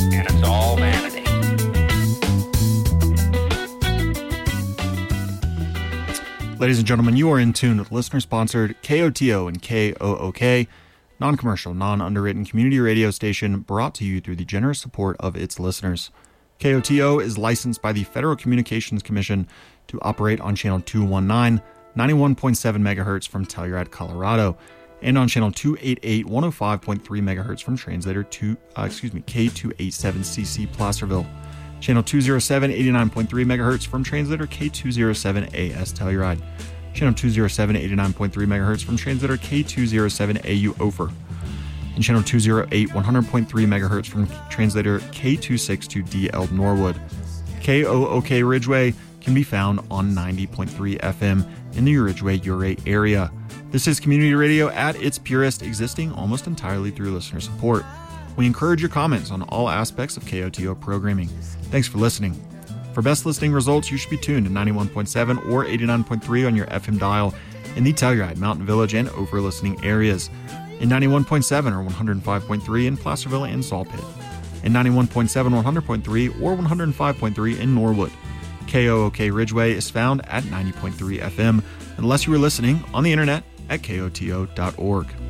and it's all vanity. Ladies and gentlemen, you are in tune with listener-sponsored KOTO and KOOK, non-commercial, non-underwritten community radio station brought to you through the generous support of its listeners. KOTO is licensed by the Federal Communications Commission to operate on channel 219, 91.7 megahertz from Telluride, Colorado, and on channel 288, 105.3 megahertz from translator K287CC Placerville, channel 207, 89.3 megahertz from translator K207AS Telluride, channel 207, 89.3 megahertz from translator K207AU Ophir, and channel 208, 100.3 megahertz from translator K262DL Norwood. KOOK Ridgeway can be found on 90.3 FM in the Ridgeway Ouray area. This is community radio at its purest, existing almost entirely through listener support. We encourage your comments on all aspects of KOTO programming. Thanks for listening. For best listening results, you should be tuned to 91.7 or 89.3 on your FM dial in the Telluride, Mountain Village, and Ophir listening areas, in 91.7 or 105.3 in Placerville and Sawpit, in 91.7, 100.3, or 105.3 in Norwood. KOOK Ridgeway is found at 90.3 FM, unless you are listening on the internet at KOTO.org.